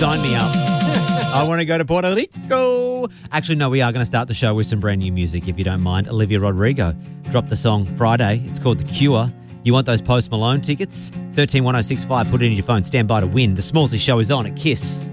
Sign me up. I want to go to Puerto Rico. Actually, no, we are going to start the show with some brand new music, if you don't mind. Olivia Rodrigo dropped the song Friday. It's called The Cure. You want those Post Malone tickets? 131065, put it in your phone. Stand by to win. The Smallsy Show is on at KISS.